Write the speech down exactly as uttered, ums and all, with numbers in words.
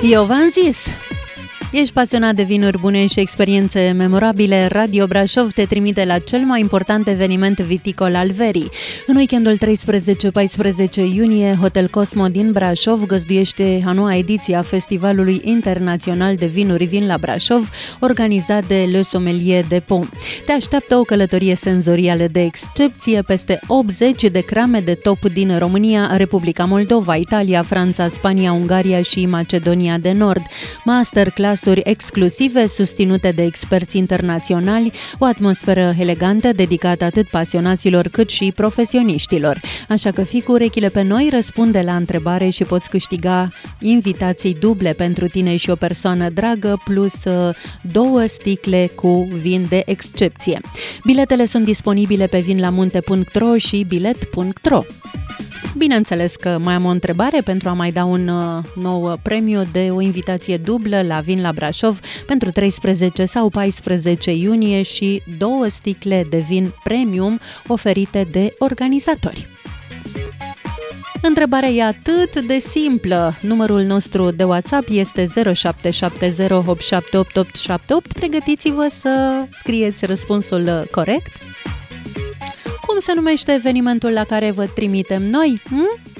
Eu v-am zis! Ești pasionat de vinuri bune și experiențe memorabile? Radio Brașov te trimite la cel mai important eveniment viticol al verii. În weekendul treisprezece paisprezece iunie, Hotel Cosmo din Brașov găzduiește a noua ediție a Festivalului Internațional de Vinuri Vin la Brașov, organizat de Le Sommelier Depot. Te așteaptă o călătorie senzorială de excepție peste optzeci de crame de top din România, Republica Moldova, Italia, Franța, Spania, Ungaria și Macedonia de Nord. Masterclass exclusive susținute de experți internaționali, o atmosferă elegantă dedicată atât pasionaților cât și profesioniștilor. Așa că fii cu urechile pe noi, răspunde la întrebare și poți câștiga invitații duble pentru tine și o persoană dragă, plus două sticle cu vin de excepție. Biletele sunt disponibile pe vinlamunte punct ro și bilet punct ro. Bineînțeles că mai am o întrebare pentru a mai da un uh, nou premiu de o invitație dublă la Vin la Brașov pentru treisprezece sau paisprezece iunie și două sticle de vin premium oferite de organizatori. Întrebarea e atât de simplă. Numărul nostru de WhatsApp este zero șapte șapte zero opt șapte opt opt șapte opt. Pregătiți-vă să scrieți răspunsul corect. Cum se numește evenimentul la care vă trimitem noi? Hm?